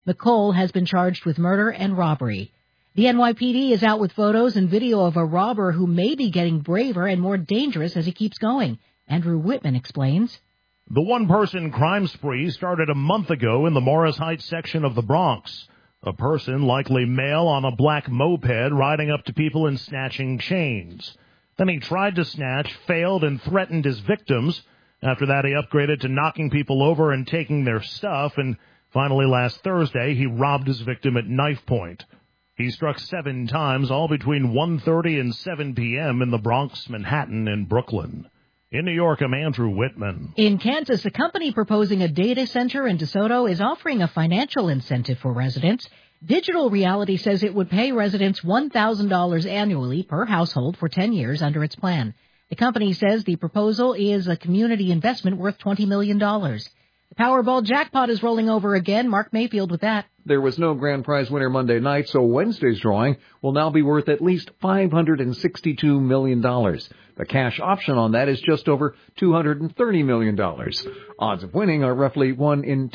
McCole has been charged with murder and robbery. The NYPD is out with photos and video of a robber who may be getting braver and more dangerous as he keeps going. Andrew Whitman explains. The one-person crime spree started a month ago in the Morris Heights section of the Bronx. A person, likely male, on a black moped riding up to people and snatching chains. Then he tried to snatch, failed, and threatened his victims. After that, he upgraded to knocking people over and taking their stuff, and finally last Thursday, he robbed his victim at knife point. He struck 7 times, all between 1:30 and 7 p.m. in the Bronx, Manhattan, and Brooklyn. In New York, I'm Andrew Whitman. In Kansas, a company proposing a data center in DeSoto is offering a financial incentive for residents. Digital Reality says it would pay residents $1,000 annually per household for 10 years under its plan. The company says the proposal is a community investment worth $20 million. The Powerball jackpot is rolling over again. Mark Mayfield with that. There was no grand prize winner Monday night, so Wednesday's drawing will now be worth at least $562 million. The cash option on that is just over $230 million. Odds of winning are roughly 1 in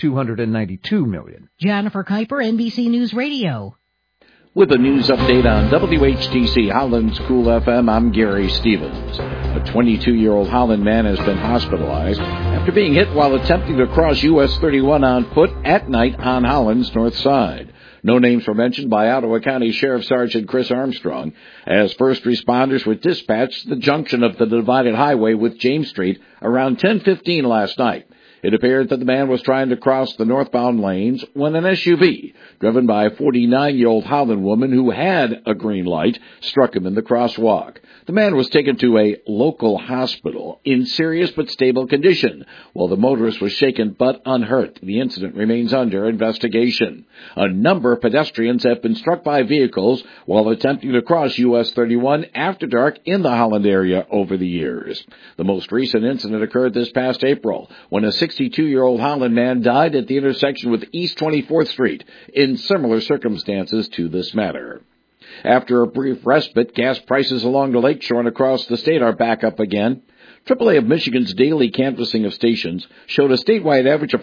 292 million. Jennifer Kuiper, NBC News Radio. With a news update on WHTC Holland's Cool FM, I'm Gary Stevens. A 22-year-old Holland man has been hospitalized after being hit while attempting to cross US 31 on foot at night on Holland's north side. No names were mentioned by Ottawa County Sheriff Sergeant Chris Armstrong as first responders were dispatched to the junction of the divided highway with James Street around 10:15 last night. It appeared that the man was trying to cross the northbound lanes when an SUV, driven by a 49-year-old Holland woman who had a green light, struck him in the crosswalk. The man was taken to a local hospital in serious but stable condition, while the motorist was shaken but unhurt. The incident remains under investigation. A number of pedestrians have been struck by vehicles while attempting to cross US 31 after dark in the Holland area over the years. The most recent incident occurred this past April when a 62-year-old Holland man died at the intersection with East 24th Street in similar circumstances to this matter. After a brief respite, gas prices along the lakeshore and across the state are back up again. AAA of Michigan's daily canvassing of stations showed a statewide average of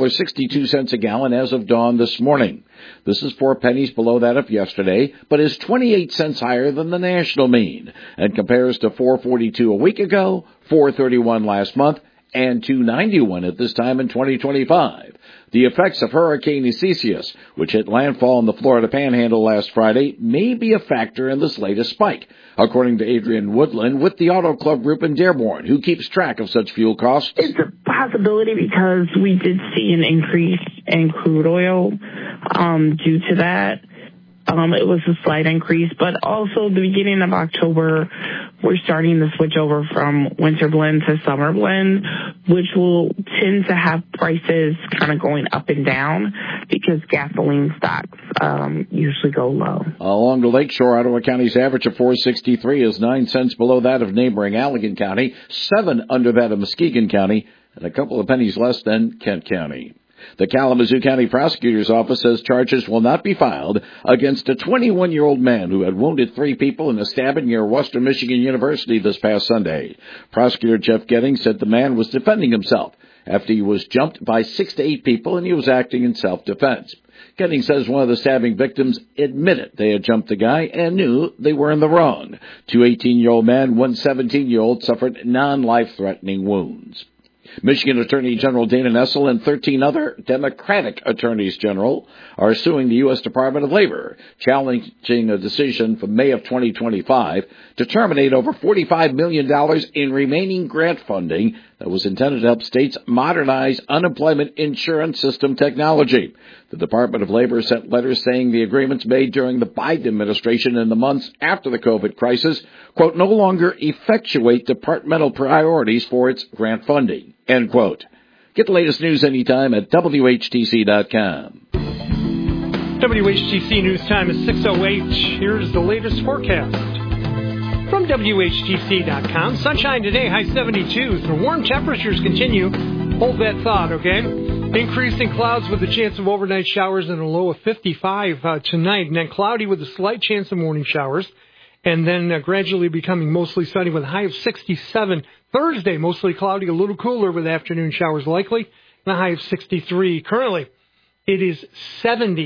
$4.62 a gallon as of dawn this morning. This is 4 pennies below that of yesterday, but is 28 cents higher than the national mean, and compares to $4.42 a week ago, $4.31 last month, and $2.91 at this time in 2025. The effects of Hurricane Isaias, which hit landfall in the Florida Panhandle last Friday, may be a factor in this latest spike, according to Adrian Woodland with the Auto Club Group in Dearborn, who keeps track of such fuel costs. It's a possibility because we did see an increase in crude oil due to that. It was a slight increase, but also the beginning of October, we're starting to switch over from winter blend to summer blend, which will tend to have prices kind of going up and down because gasoline stocks usually go low. Along the lakeshore, Ottawa County's average of $4.63 is 9 cents below that of neighboring Allegan County, 7 under that of Muskegon County, and a couple of pennies less than Kent County. The Kalamazoo County Prosecutor's Office says charges will not be filed against a 21-year-old man who had wounded 3 people in a stabbing near Western Michigan University this past Sunday. Prosecutor Jeff Gettings said the man was defending himself after he was jumped by 6 to 8 people and he was acting in self-defense. Gettings says one of the stabbing victims admitted they had jumped the guy and knew they were in the wrong. 2 18-year-old men, 1 17-year-old suffered non-life-threatening wounds. Michigan Attorney General Dana Nessel and 13 other Democratic attorneys general are suing the U.S. Department of Labor, challenging a decision from May of 2025 to terminate over $45 million in remaining grant funding that was intended to help states modernize unemployment insurance system technology. The Department of Labor sent letters saying the agreements made during the Biden administration in the months after the COVID crisis, quote, no longer effectuate departmental priorities for its grant funding, end quote. Get the latest news anytime at WHTC.com. WHTC News Time is 6:08. Here's the latest forecast. From WHTC.com, sunshine today, high 72. The warm temperatures continue. Hold that thought, okay? Increasing clouds with a chance of overnight showers and a low of 55 tonight. And then cloudy with a slight chance of morning showers. And then gradually becoming mostly sunny with a high of 67. Thursday, mostly cloudy, a little cooler with afternoon showers likely. And a high of 63. Currently, it is 70.